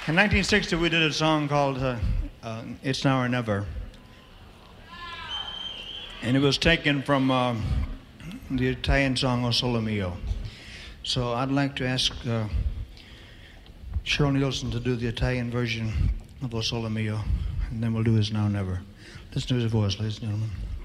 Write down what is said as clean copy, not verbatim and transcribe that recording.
In 1960, we did a song called It's Now or Never. And it was taken from the Italian song O Sole Mio. So I'd like to ask Cheryl Nielsen to do the Italian version of O Sole Mio, and then we'll do It's Now or Never. Listen to his voice, ladies and gentlemen.